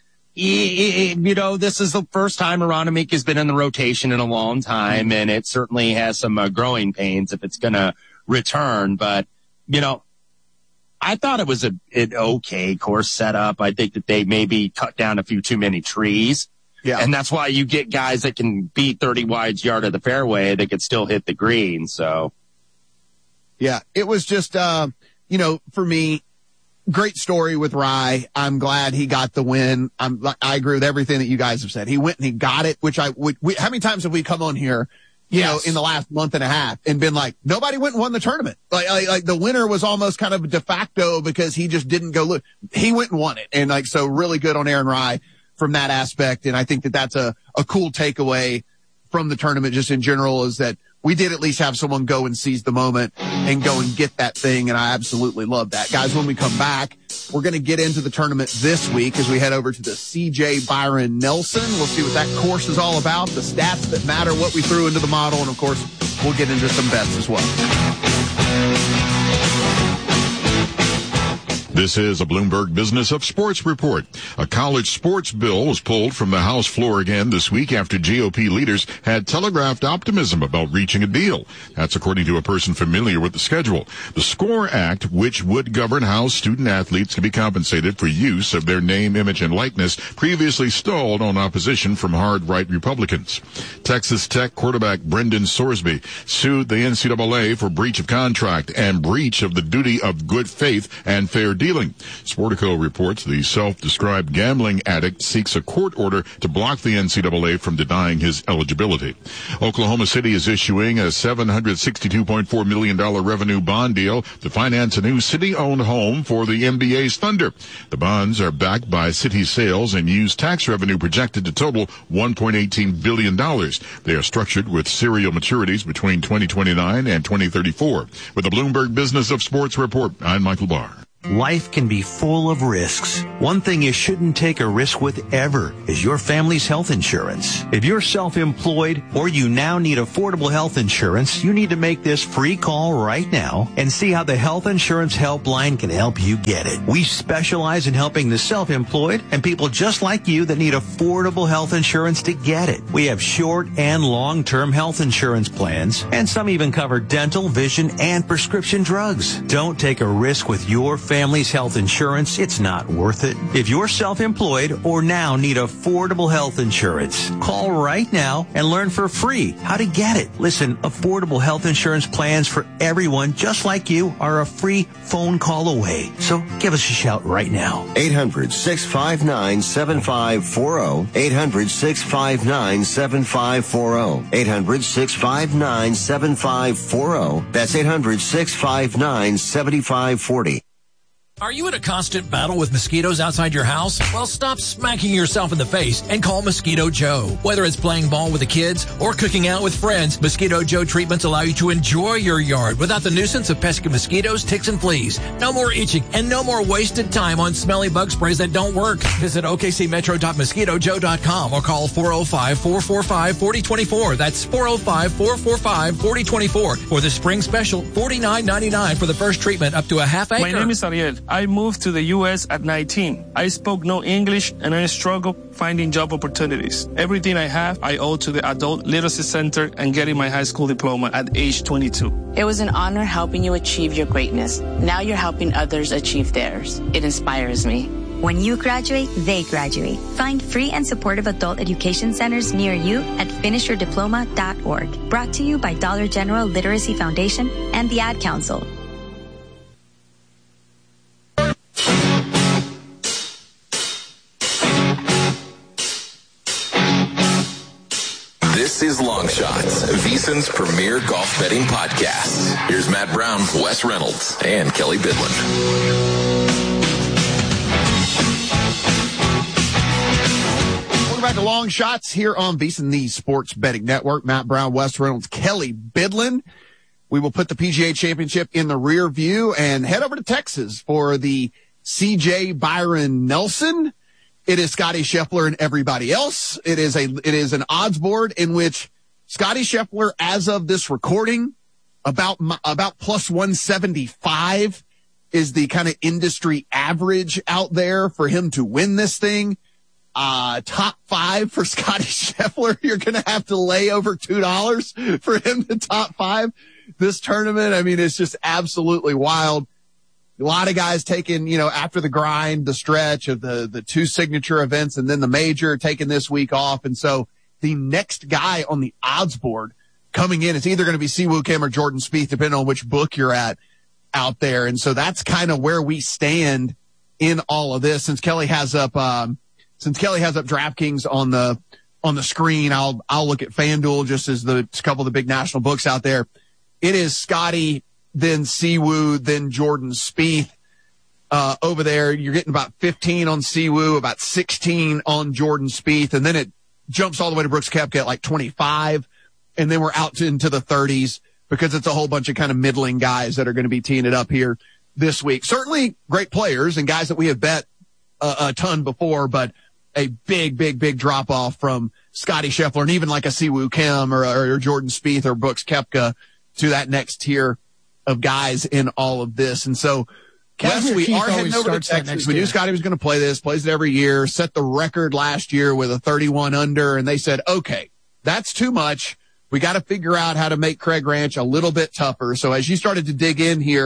you know, this is the first time Aronimink has been in the rotation in a long time. And it certainly has some uh, growing pains if it's going to return. But, you know, I thought it was a, an okay course setup. I think that they maybe cut down a few too many trees. Yeah. And that's why you get guys that can beat thirty wides yard of the fairway that could still hit the green. So, yeah, it was just, uh, you know, for me, great story with Rye. I'm glad he got the win. I'm, I agree with everything that you guys have said. He went and he got it, which I would, we, how many times have we come on here, you yes. know, in the last month and a half and been like, nobody went and won the tournament. Like, like, like the winner was almost kind of de facto because he just didn't go look. He went and won it. And like, so really good on Aaron Rye from that aspect. And I think that that's a, a cool takeaway from the tournament just in general is that we did at least have someone go and seize the moment and go and get that thing, and I absolutely love that. Guys, when we come back, we're going to get into the tournament this week as we head over to the C J Byron Nelson. We'll see what that course is all about, the stats that matter, what we threw into the model, and, of course, we'll get into some bets as well. This is a Bloomberg Business of Sports report. A college sports bill was pulled from the House floor again this week after G O P leaders had telegraphed optimism about reaching a deal. That's according to a person familiar with the schedule. The SCORE Act, which would govern how student athletes can be compensated for use of their name, image, and likeness, previously stalled on opposition from hard-right Republicans. Texas Tech quarterback Brendan Sorsby sued the N C double A for breach of contract and breach of the duty of good faith and fair dealing dealing. Sportico reports the self-described gambling addict seeks a court order to block the N C double A from denying his eligibility. Oklahoma City is issuing a seven hundred sixty-two point four million dollars revenue bond deal to finance a new city-owned home for the N B A's Thunder. The bonds are backed by city sales and use tax revenue projected to total one point one eight billion dollars. They are structured with serial maturities between twenty twenty-nine and twenty thirty-four. With the Bloomberg Business of Sports report, I'm Michael Barr. Life can be full of risks. One thing you shouldn't take a risk with ever is your family's health insurance. If you're self-employed or you now need affordable health insurance, you need to make this free call right now and see how the Health Insurance Helpline can help you get it. We specialize in helping the self-employed and people just like you that need affordable health insurance to get it. We have short and long-term health insurance plans, and some even cover dental, vision, and prescription drugs. Don't take a risk with your family. Family's health insurance, it's not worth it. If you're self-employed or now need affordable health insurance, call right now and learn for free how to get it. Listen, affordable health insurance plans for everyone just like you are a free phone call away. So give us a shout right now. eight hundred, six five nine, seven five four zero. eight hundred, six five nine, seven five four zero. eight hundred, six five nine, seven five four zero. That's eight hundred, six five nine, seven five four zero. Are you in a constant battle with mosquitoes outside your house? Well, stop smacking yourself in the face and call Mosquito Joe. Whether it's playing ball with the kids or cooking out with friends, Mosquito Joe treatments allow you to enjoy your yard without the nuisance of pesky mosquitoes, ticks, and fleas. No more itching and no more wasted time on smelly bug sprays that don't work. Visit o k c metro dot mosquito joe dot com or call four oh five, four four five, four oh two four. That's four oh five, four four five, four oh two four. For the spring special, forty-nine ninety-nine for the first treatment up to a half acre. My name is Ariel. I moved to the U S at nineteen. I spoke no English and I struggled finding job opportunities. Everything I have, I owe to the Adult Literacy Center and getting my high school diploma at age twenty-two. It was an honor helping you achieve your greatness. Now you're helping others achieve theirs. It inspires me. When you graduate, they graduate. Find free and supportive adult education centers near you at finish your diploma dot org. Brought to you by Dollar General Literacy Foundation and the Ad Council. This is Long Shots, VSiN's premier golf betting podcast. Here's Matt Brown, Wes Reynolds, and Kelly Bidlin. Welcome back to Long Shots here on VSiN, the Sports Betting Network. Matt Brown, Wes Reynolds, Kelly Bidlin. We will put the P G A Championship in the rear view and head over to Texas for the C J Byron Nelson. It is Scottie Scheffler and everybody else. It is a, it is an odds board in which Scottie Scheffler, as of this recording, about, about plus one seventy-five is the kind of industry average out there for him to win this thing. Uh, top five for Scottie Scheffler. You're going to have to lay over two dollars for him to top five this tournament. I mean, it's just absolutely wild. A lot of guys taking, you know, after the grind, the stretch of the, the two signature events and then the major, taking this week off. And so the next guy on the odds board coming in, it's either going to be Siwoo Kim or Jordan Spieth, depending on which book you're at out there. And so that's kind of where we stand in all of this. Since Kelly has up, um, since Kelly has up DraftKings on the, on the screen, I'll, I'll look at FanDuel just as the a couple of the big national books out there. It is Scotty, then Siwoo, then Jordan Spieth. Uh, over there, you're getting about fifteen on Siwoo, about sixteen on Jordan Spieth, and then it jumps all the way to Brooks Koepka at like twenty-five, and then we're out to, into the thirties because it's a whole bunch of kind of middling guys that are going to be teeing it up here this week. Certainly great players and guys that we have bet a, a ton before, but a big, big, big drop off from Scottie Scheffler and even like a Siwoo Kim or, or, or Jordan Spieth or Brooks Koepka to that next tier of guys in all of this. And so, Wes, we are heading over to Texas. We knew Scotty was going to play this, plays it every year, set the record last year with a thirty-one under, and they said, okay, that's too much. We got to figure out how to make Craig Ranch a little bit tougher. So as you started to dig in here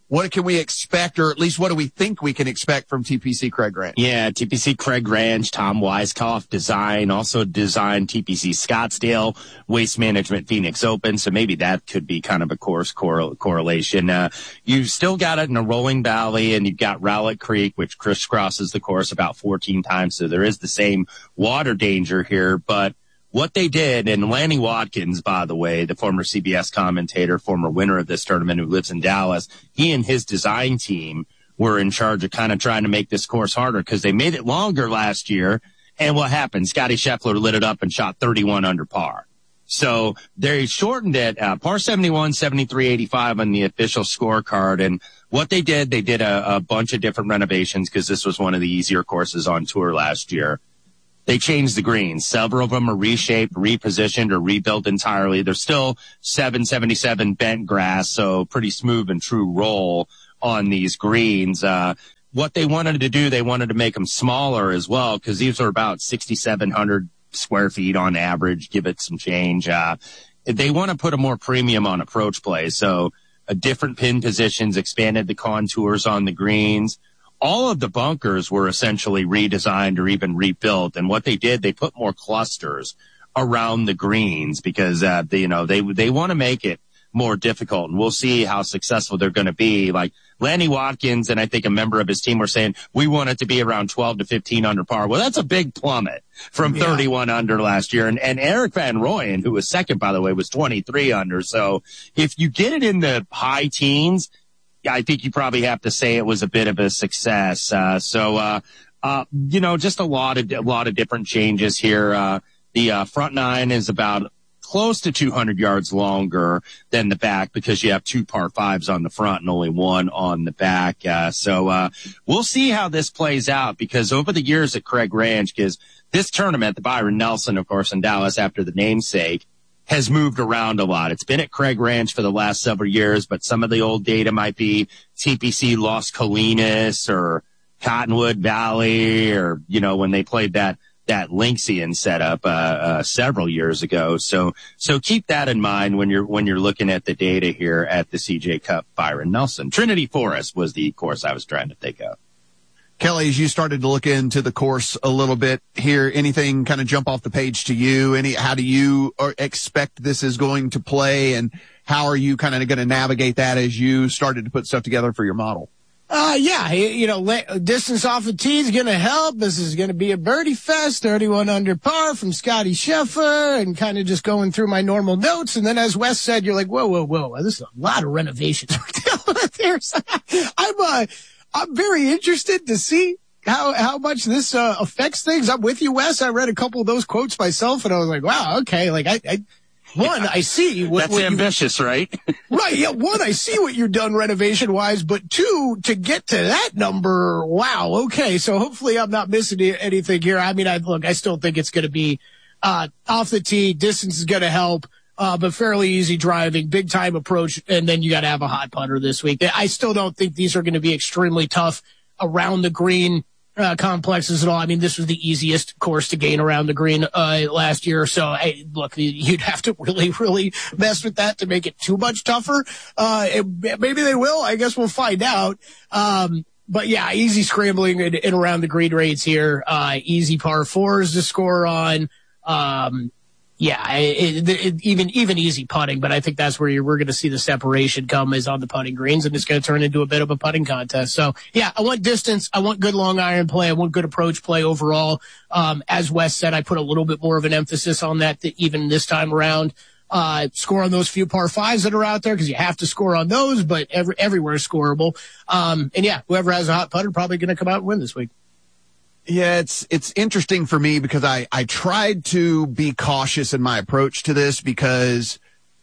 what can we expect, or at least what do we think we can expect from T P C Craig Ranch? Yeah, T P C Craig Ranch, Tom Weiskopf design, also designed T P C Scottsdale, Waste Management Phoenix Open, so maybe that could be kind of a course correl- correlation. Uh, you've still got it in a rolling valley, and you've got Rowlett Creek, which crisscrosses the course about fourteen times, so there is the same water danger here, but what they did, and Lanny Watkins, by the way, the former C B S commentator, former winner of this tournament who lives in Dallas, he and his design team were in charge of kind of trying to make this course harder because they made it longer last year. And what happened? Scotty Scheffler lit it up and shot thirty-one under par. So they shortened it, uh, par seventy-one, seventy-three, eighty-five on the official scorecard. And what they did, they did a, a bunch of different renovations because this was one of the easier courses on tour last year. They changed the greens. Several of them are reshaped, repositioned, or rebuilt entirely. They're still seven seventy-seven bent grass, so pretty smooth and true roll on these greens. Uh, what they wanted to do, they wanted to make them smaller as well, because these are about sixty-seven hundred square feet on average, give it some change. Uh, they want to put a more premium on approach play, so a different pin positions, expanded the contours on the greens. All of the bunkers were essentially redesigned or even rebuilt. And what they did, they put more clusters around the greens because, uh, they, you know, they, they want to make it more difficult. And we'll see how successful they're going to be. Like Lanny Watkins and I think a member of his team were saying, we want it to be around twelve to fifteen under par. Well, that's a big plummet from yeah. thirty-one under last year. And, and Eric Van Rooyen, who was second, by the way, was twenty-three under. So if you get it in the high teens, I think you probably have to say it was a bit of a success. Uh, so, uh, uh, you know, just a lot of, a lot of different changes here. Uh, the, uh, front nine is about close to two hundred yards longer than the back because you have two par fives on the front and only one on the back. Uh, so, uh, we'll see how this plays out because over the years at Craig Ranch, because this tournament, the Byron Nelson, of course, in Dallas after the namesake, has moved around a lot. It's been at Craig Ranch for the last several years, but some of the old data might be T P C Las Colinas or Cottonwood Valley or, you know, when they played that, that Lynxian setup, uh, uh, several years ago. So, so keep that in mind when you're, when you're looking at the data here at the C J Cup Byron Nelson. Trinity Forest was the course I was trying to think of. Kelly, as you started to look into the course a little bit here, anything kind of jump off the page to you? Any, how do you expect this is going to play, and how are you kind of going to navigate that as you started to put stuff together for your model? Uh, yeah, you know, distance off the tee is going to help. This is going to be a birdie fest, thirty-one under par from Scotty Scheffler, and kind of just going through my normal notes. And then as Wes said, you're like, whoa, whoa, whoa, this is a lot of renovations there. So I'm, uh, I'm very interested to see how, how much this, uh, affects things. I'm with you, Wes. I read a couple of those quotes myself and I was like, wow, okay. Like I, I one, yeah. I see what, that's what ambitious, right? Right. Yeah. One, I see what you've done renovation wise, but two, to get to that number. Wow. Okay. So hopefully I'm not missing anything here. I mean, I look, I still think it's going to be, uh, off the tee. Distance is going to help. Uh, but fairly easy driving, big time approach, and then you got to have a hot putter this week. I still don't think these are going to be extremely tough around the green uh, complexes at all. I mean, this was the easiest course to gain around the green uh, last year. So, hey, look, you'd have to really, really mess with that to make it too much tougher. Uh, it, maybe they will. I guess we'll find out. Um, but yeah, easy scrambling in, in around the green rates here. Uh, easy par fours to score on. Um, Yeah, it, it, it, even even easy putting, but I think that's where you're, we're going to see the separation come is on the putting greens, and it's going to turn into a bit of a putting contest. So, yeah, I want distance. I want good long iron play. I want good approach play overall. Um, as Wes said, I put a little bit more of an emphasis on that th- even this time around. Uh, score on those few par fives that are out there because you have to score on those, but every, everywhere is scoreable. Um, and, yeah, whoever has a hot putter probably going to come out and win this week. Yeah, it's, it's interesting for me because I, I tried to be cautious in my approach to this because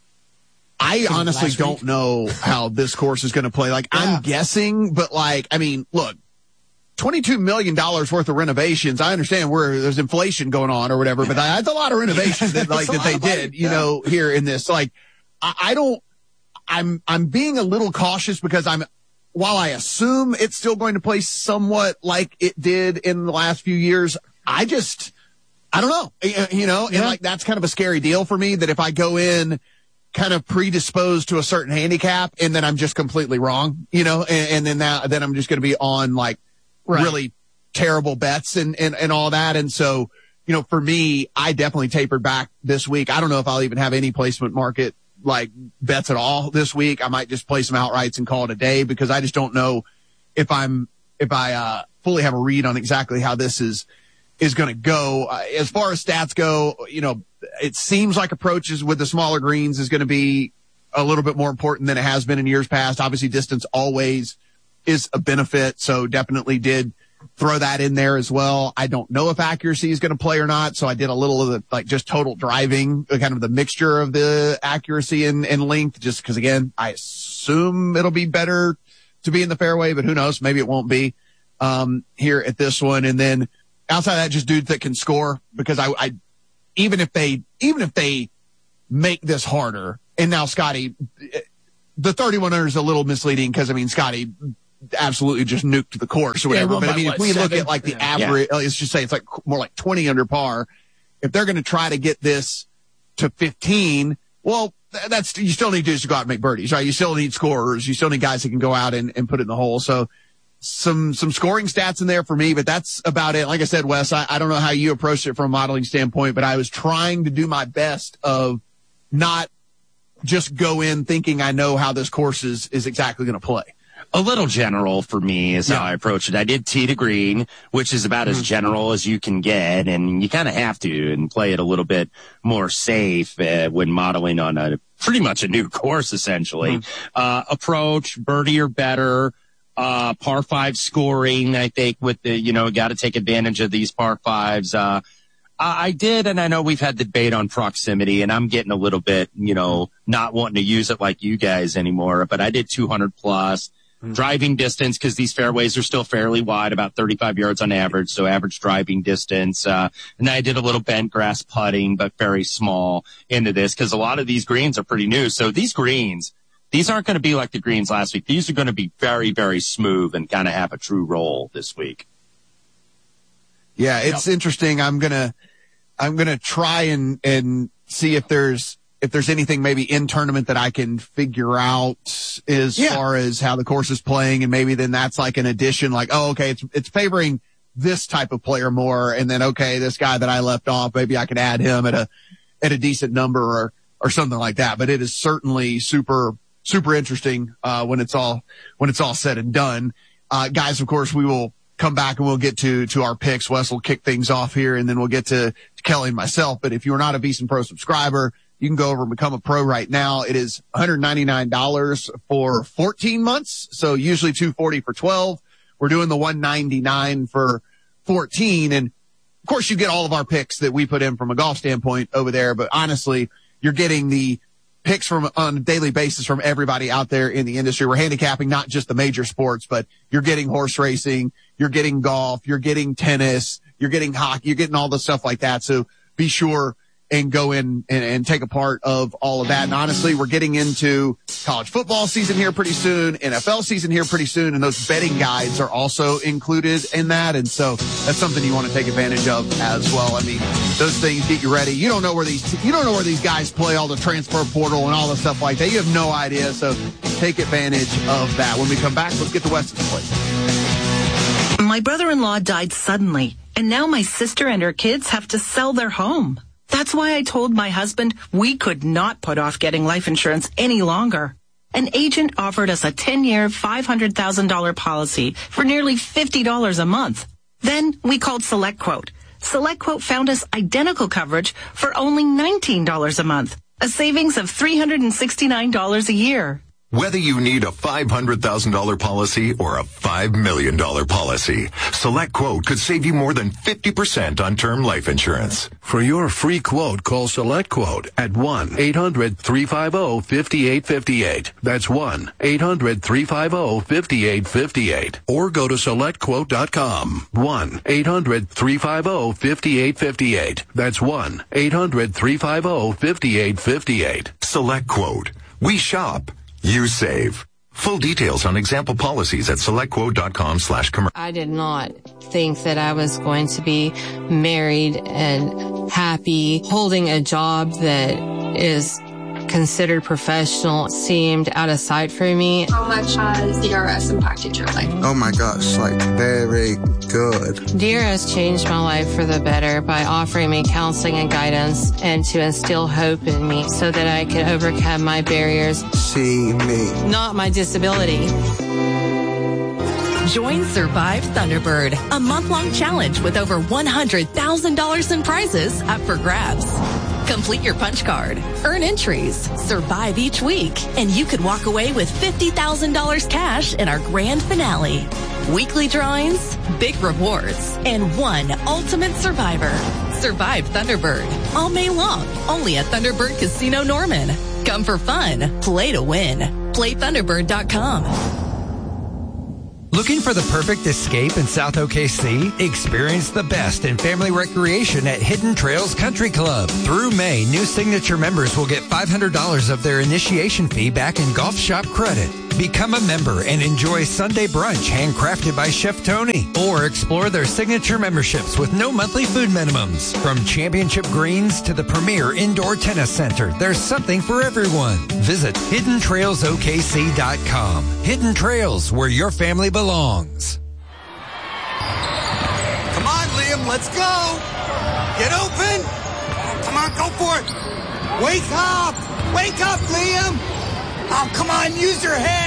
I honestly don't know how this course is going to play. Like, yeah. I'm guessing, but like, I mean, look, twenty-two million dollars worth of renovations. I understand where there's inflation going on or whatever, but that's a lot of renovations that like, that they did, you yeah. know, here in this. Like, I, I don't, I'm, I'm being a little cautious because I'm, while I assume it's still going to play somewhat like it did in the last few years, I just, I don't know, you know, yeah. and like that's kind of a scary deal for me that if I go in kind of predisposed to a certain handicap, and then I'm just completely wrong, you know, and, and then that, then I'm just going to be on like right. really terrible bets and, and, and all that. And so, you know, for me, I definitely tapered back this week. I don't know if I'll even have any placement market like bets at all this week. I might just play some outrights and call it a day because I just don't know if I'm, if I, uh, fully have a read on exactly how this is, is going to go. Uh, as far as stats go, you know, it seems like approaches with the smaller greens is going to be a little bit more important than it has been in years past. Obviously, distance always is a benefit, so definitely did throw that in there as well. I don't know if accuracy is going to play or not, so I did a little of the, like, just total driving, kind of the mixture of the accuracy and, and length, just because, again, I assume it'll be better to be in the fairway, but who knows? Maybe it won't be um, here at this one. And then outside of that, just dudes that can score, because I, I even if they even if they make this harder, and now Scotty, the thirty-one under is a little misleading because I mean Scotty absolutely just nuked the course or whatever. Yeah, but I mean, what, if we seven? look at like the yeah. average, yeah. let's just say it's like more like twenty under par. If they're going to try to get this to fifteen, well, that's you still need to just go out and make birdies, right? You still need scorers. You still need guys that can go out and, and put it in the hole. So some some scoring stats in there for me, but that's about it. Like I said, Wes, I, I don't know how you approached it from a modeling standpoint, but I was trying to do my best of not just go in thinking I know how this course is, is exactly going to play. A little general for me is yeah. how I approach it. I did tee to green, which is about mm-hmm. as general as you can get, and you kind of have to and play it a little bit more safe uh, when modeling on a pretty much a new course, essentially. Mm-hmm. Uh, approach, birdie or better, uh, par five scoring, I think, with the, you know, got to take advantage of these par fives. Uh, I did, and I know we've had the debate on proximity, and I'm getting a little bit, you know, not wanting to use it like you guys anymore, but I did two hundred plus. Mm-hmm. Driving distance, because these fairways are still fairly wide, about thirty-five yards on average, so average driving distance. Uh, and then I did a little bent grass putting, but very small into this, because a lot of these greens are pretty new. So these greens, these aren't going to be like the greens last week. These are going to be very, very smooth and kind of have a true roll this week. Yeah, it's yep. interesting. I'm gonna, I'm gonna try and and see if there's if there's anything maybe in tournament that I can figure out as yeah. far as how the course is playing, and maybe then that's like an addition. Like, oh, okay, it's it's favoring this type of player more, and then okay, this guy that I left off, maybe I can add him at a at a decent number or or something like that. But it is certainly super super interesting uh, when it's all when it's all said and done, uh, guys. Of course, we will come back and we'll get to, to our picks. Wes will kick things off here, and then we'll get to, to Kelly and myself. But if you're not a VSiN Pro subscriber, you can go over and become a pro right now. It is one hundred ninety-nine dollars for fourteen months. So usually two hundred forty dollars for twelve. We're doing the one hundred ninety-nine dollars for fourteen. And of course you get all of our picks that we put in from a golf standpoint over there. But honestly, you're getting the picks from on a daily basis from everybody out there in the industry. We're handicapping not just the major sports, but you're getting horse racing, you're getting golf, you're getting tennis, you're getting hockey, you're getting all the stuff like that. So be sure and go in and, and take a part of all of that. And honestly, we're getting into college football season here pretty soon, N F L season here pretty soon, and those betting guides are also included in that. And so that's something you want to take advantage of as well. I mean, those things get you ready. You don't know where these you don't know where these guys play, all the transfer portal and all the stuff like that. You have no idea. So take advantage of that. When we come back, let's get to Weston's place. My brother-in-law died suddenly, and now my sister and her kids have to sell their home. That's why I told my husband we could not put off getting life insurance any longer. An agent offered us a ten-year, five hundred thousand dollars policy for nearly fifty dollars a month. Then we called SelectQuote. SelectQuote found us identical coverage for only nineteen dollars a month, a savings of three hundred sixty-nine dollars a year. Whether you need a five hundred thousand dollars policy or a five million dollars policy, SelectQuote could save you more than fifty percent on term life insurance. For your free quote, call SelectQuote at one eight hundred three five zero five eight five eight. That's one eight hundred three five zero five eight five eight. Or go to select quote dot com. one eight hundred three five zero five eight five eight. That's one eight hundred three five zero five eight five eight. SelectQuote. We shop. You save. Full details on example policies at selectquote.com slash commercial. I did not think that I was going to be married and happy, holding a job that is considered professional seemed out of sight for me. How much has D R S impacted your life? Oh my gosh, like very good. D R S changed my life for the better by offering me counseling and guidance and to instill hope in me so that I could overcome my barriers. See me. Not my disability. Join Survive Thunderbird, a month-long challenge with over one hundred thousand dollars in prizes up for grabs. Complete your punch card, earn entries, survive each week, and you could walk away with fifty thousand dollars cash in our grand finale. Weekly drawings, big rewards, and one ultimate survivor. Survive Thunderbird, all May long, only at Thunderbird Casino Norman. Come for fun, play to win. play thunderbird dot com. Looking for the perfect escape in South O K C? Experience the best in family recreation at Hidden Trails Country Club. Through May, new signature members will get five hundred dollars of their initiation fee back in golf shop credit. Become a member and enjoy Sunday brunch handcrafted by Chef Tony. Or explore their signature memberships with no monthly food minimums. From championship greens to the premier indoor tennis center, there's something for everyone. Visit hidden trails O K C dot com. Hidden Trails, where your family belongs. Come on, Liam, let's go. Get open. Come on, go for it. Wake up. Wake up, Liam. Oh, come on, use your head.